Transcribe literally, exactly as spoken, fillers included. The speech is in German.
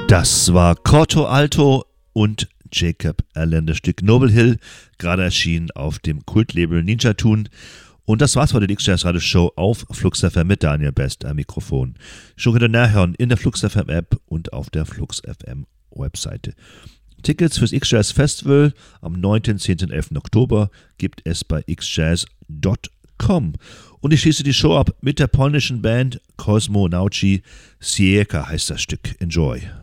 Das war Corto Alto und Jacob Allen, das Stück Noble Hill, gerade erschienen auf dem Kultlabel Ninja Tune. Und das war's heute, die X-Jazz Radio Show auf Flux F M mit Daniel Best am Mikrofon. Schon könnt ihr nachhören in der Flux F M App und auf der Flux F M Webseite. Tickets fürs X-Jazz Festival am neunten, zehnten, elften Oktober gibt es bei x jazz punkt com. Und ich schließe die Show ab mit der polnischen Band Cosmo Nauci. Sieka heißt das Stück. Enjoy.